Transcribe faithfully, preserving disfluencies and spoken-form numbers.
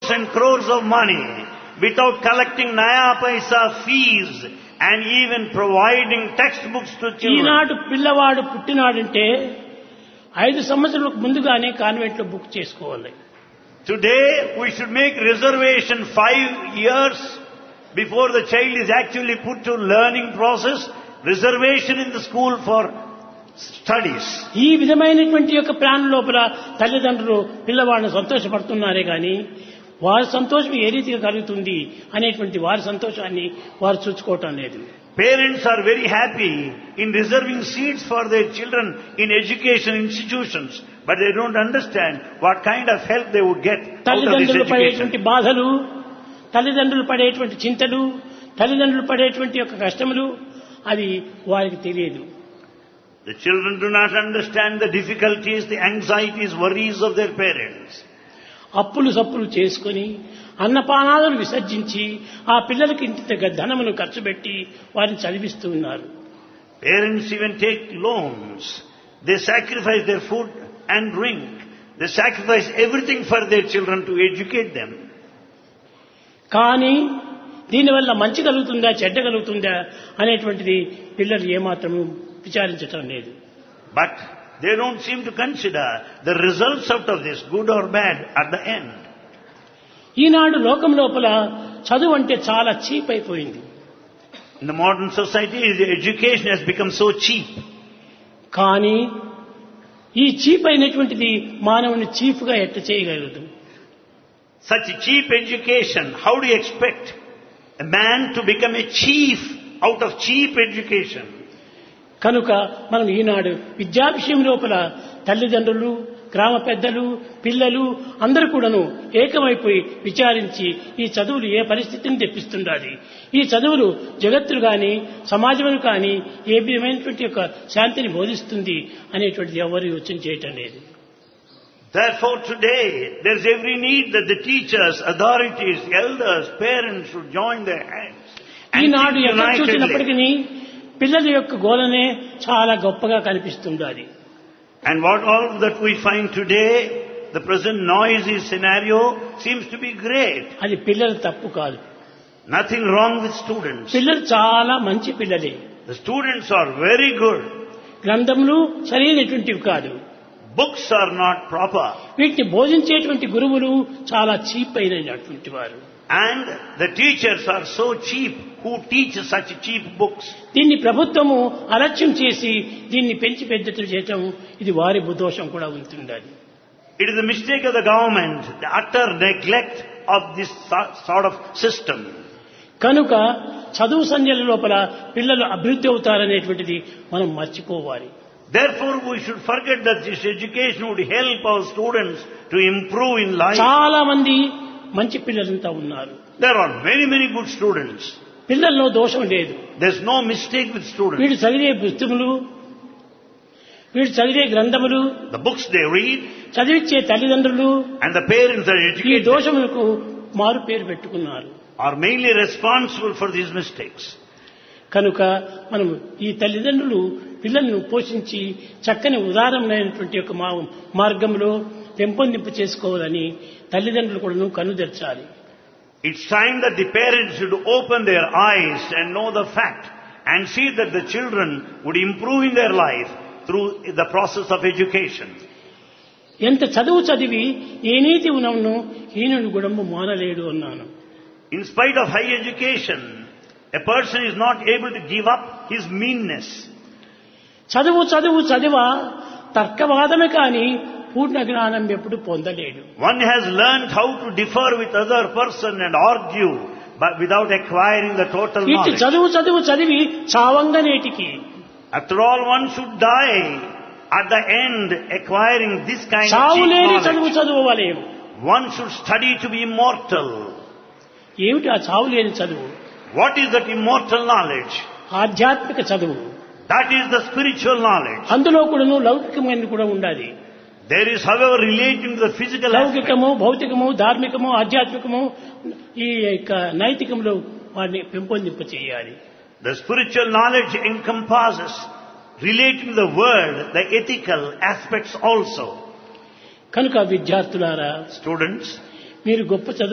and crores of money without collecting naya paisa fees and even providing textbooks to children. ఈనాడు పిల్లవాడు పుట్టినాడంటే ఐదు సంవత్సరాలకు ముందుగానే convent లో book చేసుకోవాలి. Today we should make reservation five years before the child is actually put to learning process, reservation in the school for studies. ఈ విధమైనటువంటి యొక్క plan లోపల తల్లిదండ్రులు పిల్లవాడిని సంతోషపడుతున్నారే కానీ వారి సంతోషం ఏ రీతిగా కలుగుతుంది అనేటువంటి వారి సంతోషాన్ని వారు చూసుకోవటం లేదు. Parents are very happy in reserving seats for their children in education institutions, but they don't understand what kind of help they would get out of this తల్లిదండ్రులు పడేటువంటి education. బాధలు, తల్లిదండ్రులు పడేటువంటి చింతలు, తల్లిదండ్రులు పడేటువంటి యొక్క కష్టములు అది వారికి తెలియదు. The children do not understand the difficulties, the anxieties, worries of their parents. అప్పులు సప్పులు చేసుకుని అన్నపానాదులు విసర్జించి ఆ పిల్లలకి ఇంత ధనమును ఖర్చు పెట్టి వారిని చదివిస్తూ ఉన్నారు. Parents even take loans. They sacrifice their food and drink. They sacrifice everything for their children to educate them. కానీ దీనివల్ల మంచి కలుగుతుందా చెడ్డ కలుగుతుందా అనేటువంటిది పిల్లలు ఏమాత్రము విచారించటం లేదు. But they don't seem to consider the results out of this, good or bad, at the end. ఈనాడు లోకం లోపల చదువు అంటే చాలా చీప్ అయిపోయింది. In the modern society, the education has become so cheap. కానీ ఈ చీప్ అయినటువంటిది మానవుని చీఫ్గా ఎట్ట చేయగలదు? Such cheap education, how do you expect a man to become a chief out of cheap education? కనుక మనం ఈనాడు విద్యా విషయం లోపల తల్లిదండ్రులు, గ్రామ పెద్దలు, పిల్లలు అందరూ కూడాను ఏకమైపోయి విచారించి ఈ చదువులు ఏ పరిస్థితిని తెప్పిస్తుండాలి, ఈ చదువులు జగత్తులు కానీ సమాజమును కానీ ఏ విధమైనటువంటి యొక్క శాంతిని బోధిస్తుంది అనేటువంటిది ఎవరు యోచన చేయటం లేదు. Therefore today, there is every need that the teachers, authorities, elders, parents should join their hands and Eenadu think ఎక్కడ unitedly. చూసినప్పటికీ పిల్లల యొక్క గోలనే చాలా గొప్పగా కనిపిస్తుండాలి. And what all that we find today, the present noisy scenario seems to be great. అది పిల్లల తప్పు కాదు. Nothing wrong with students. పిల్లలు చాలా మంచి పిల్లలే. The students are very good. గ్రంథములు సరైనటువంటివి కాదు. Books are not proper. వీటిని బోధించేటువంటి గురువులు చాలా చీప్ అయినటువంటి వారు. And the teachers are so cheap who teach such cheap books. దీన్ని ప్రభుత్వము అలక్ష్యం చేసి దీన్ని పెంచి పెద్దలు చేయటం ఇది వారి దోషం కూడా ఉంటుంది. It is the mistake of the government, the utter neglect of this sort of system. కనుక చదువు సంధ్యల లోపల పిల్లలు అభివృద్ధి అవుతారనేటువంటిది మనం మర్చిపోవాలి. Therefore we should forget that this education would help our students to improve in life. చాలా మంది మంచి పిల్లలంతా ఉన్నారు. There are many many good students. పిల్లల్లో దోషం లేదు. There's no mistake with students. వీడు చదివే పుస్తకములు, వీడు చదివే గ్రంథములు, The books they read చదివించే తల్లిదండ్రులు and the parents that ఈ educate them దోషములకు మారు పేరు పెట్టుకున్నారు. are mainly responsible for these mistakes. కనుక మనం ఈ తల్లిదండ్రులు పిల్లలను పోషించి చక్కని ఉదాహరణమైనటువంటి యొక్క మార్గంలో పెంపొందింపు చేసుకోవాలని తల్లిదండ్రులు కూడా కనుదెర్చాలి. It's time that the parents should open their eyes and know the fact and see that the children would improve in their life through the process of education. ఎంత చదువు చదివి ఏ నీతి ఉన్నను హీనుని గుణము మానలేడు అన్నాను. In spite of high education, a person is not able to give up his meanness. చదువు చదువు చదివా తర్కవాదమే కానీ పూర్ణ జ్ఞానం ఎప్పుడు పొందలేడు. One has learned how to differ with other person and argue, but without acquiring the total ఇటు knowledge. చదువు చదువు చదివి చావంగనేటికి After all, one should die at the end acquiring this kind of cheap చావులేని చదువు knowledge. చదువువలేము. One should study to be immortal. ఏమిటి ఆ చావులేని చదువు? What is that immortal knowledge? ఆధ్యాత్మిక చదువు. That is the spiritual knowledge. అందులో కూడాను లౌకికమైన కూడా ఉండాలి. There is, however, relating to the physical aspect. లౌకికము, భౌతికము, ధార్మికము, ఆధ్యాత్మికము ఈ యొక్క నైతికంలో వారిని పెంపొందింప చేయాలి. The spiritual knowledge encompasses relating to the world, the ethical aspects also. కనుక విద్యార్థులారా, Students, మీరు గొప్ప చదువు